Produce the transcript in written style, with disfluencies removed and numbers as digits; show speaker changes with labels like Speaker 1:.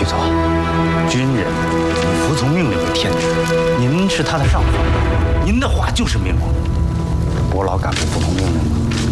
Speaker 1: 局座，军人以服从命令为天职，您是他的上司，您的话就是命令。伯老敢不服从命令吗？